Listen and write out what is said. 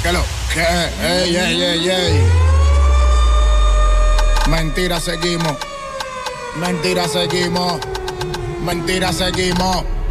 ¿Qué lo que? Ey, ey, ey, ey. Mentira seguimos. Mentira seguimos. Mentira seguimos.